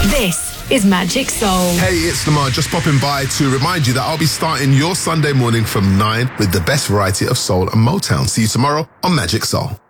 This is Magic Soul. Hey, it's Lamar, just popping by to remind you that I'll be starting your Sunday morning from 9 with the best variety of soul and Motown. See you tomorrow on Magic Soul.